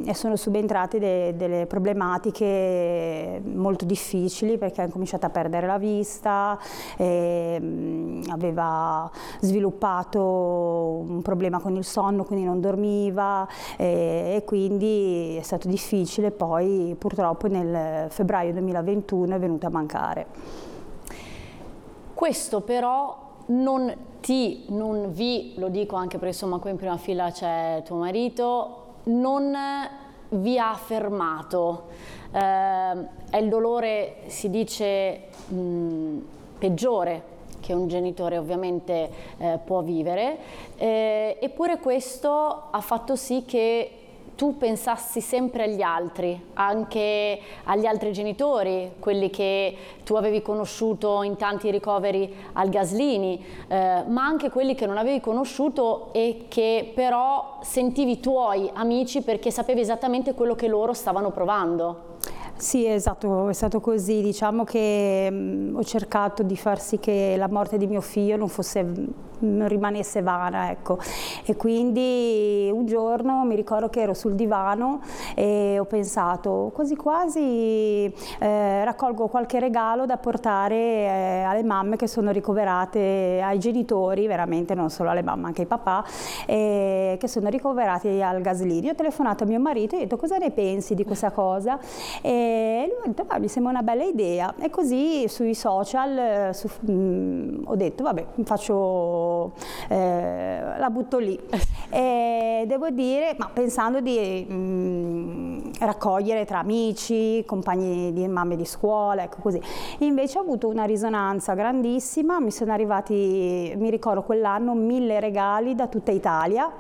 sono subentrate delle problematiche molto difficili, perché ha cominciato a perdere la vista, aveva sviluppato un problema con il sonno, quindi non dormiva, e quindi è stato difficile. Poi purtroppo nel febbraio 2021 è venuta a mancare. Questo però non vi, lo dico anche perché insomma qui in prima fila c'è tuo marito, non vi ha fermato. È il dolore, si dice, peggiore che un genitore ovviamente può vivere, eppure questo ha fatto sì che tu pensassi sempre agli altri, anche agli altri genitori, quelli che tu avevi conosciuto in tanti ricoveri al Gaslini, ma anche quelli che non avevi conosciuto e che però sentivi tuoi amici perché sapevi esattamente quello che loro stavano provando. Sì, esatto, è stato così. Diciamo che ho cercato di far sì che la morte di mio figlio non rimanesse vana, ecco. E quindi un giorno mi ricordo che ero sul divano e ho pensato quasi quasi raccolgo qualche regalo da portare alle mamme che sono ricoverate, ai genitori, veramente non solo alle mamme, anche ai papà, che sono ricoverati al Gaslini. Ho telefonato a mio marito e ho detto: cosa ne pensi di questa cosa? E lui ha detto: mi sembra una bella idea. E così sui social ho detto: vabbè, la butto lì. E devo dire, ma pensando di raccogliere tra amici, compagni di mamme di scuola, ecco così. Invece ho avuto una risonanza grandissima, mi sono arrivati, mi ricordo quell'anno, 1000 regali da tutta Italia,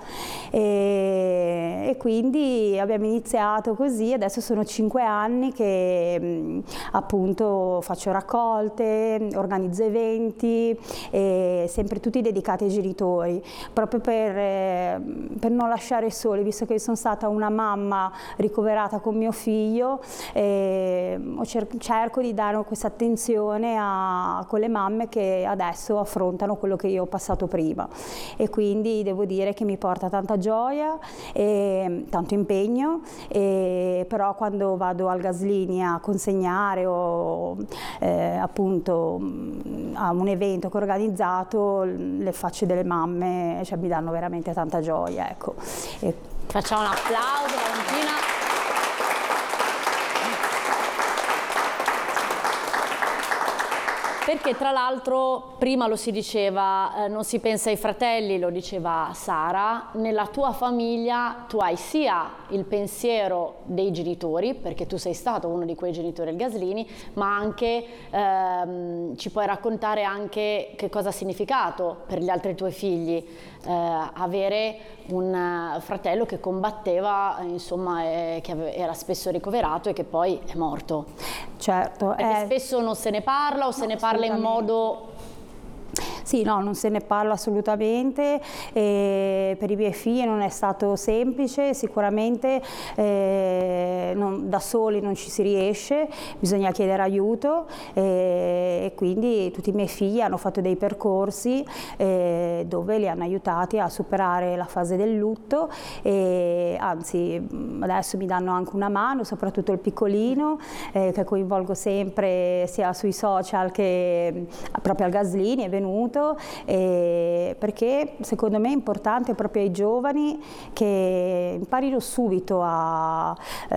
e quindi abbiamo iniziato così. Adesso sono 5 anni che appunto faccio raccolte, organizzo eventi, sempre tutti dedicati ai genitori, proprio per non lasciare soli, visto che sono stata una mamma ricoverata con mio figlio. Cerco di dare questa attenzione a quelle mamme che adesso affrontano quello che io ho passato prima, e quindi devo dire che mi porta tanta gioia e tanto impegno, però quando vado al Gaslini a consegnare o appunto a un evento che ho organizzato, le facce delle mamme, cioè, mi danno veramente tanta gioia, ecco. Facciamo un applauso, Valentina. Perché tra l'altro prima lo si diceva, non si pensa ai fratelli, lo diceva Sara, nella tua famiglia tu hai sia il pensiero dei genitori, perché tu sei stato uno di quei genitori al Gaslini, ma anche ci puoi raccontare anche che cosa ha significato per gli altri tuoi figli avere un fratello che combatteva, insomma, che era spesso ricoverato e che poi è morto. Certo. Perché spesso non se ne parla o se ne parla in modo... Sì, no, non se ne parla assolutamente, per i miei figli non è stato semplice, sicuramente da soli non ci si riesce, bisogna chiedere aiuto, e quindi tutti i miei figli hanno fatto dei percorsi dove li hanno aiutati a superare la fase del lutto, e anzi adesso mi danno anche una mano, soprattutto il piccolino, che coinvolgo sempre sia sui social che proprio al Gaslini, è venuto. Perché secondo me è importante proprio ai giovani che imparino subito a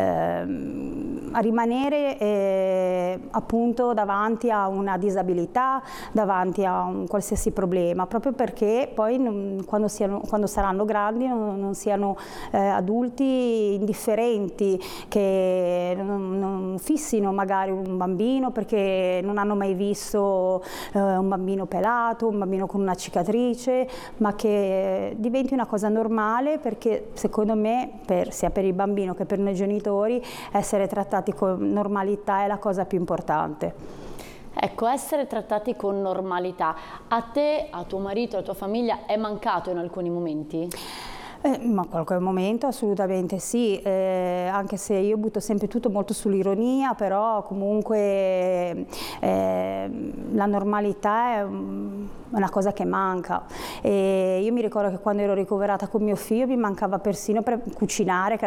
rimanere appunto davanti a una disabilità, davanti a un qualsiasi problema, proprio perché poi quando saranno grandi non siano adulti indifferenti, che non fissino magari un bambino perché non hanno mai visto un bambino pelato, un bambino con una cicatrice, ma che diventi una cosa normale, perché secondo me sia per il bambino che per noi genitori essere trattati con normalità è la cosa più importante. Ecco, essere trattati con normalità. A te, a tuo marito, alla tua famiglia è mancato in alcuni momenti? Ma qualche momento assolutamente sì, anche se io butto sempre tutto molto sull'ironia, però comunque la normalità è una cosa che manca. E io mi ricordo che quando ero ricoverata con mio figlio mi mancava persino per cucinare, che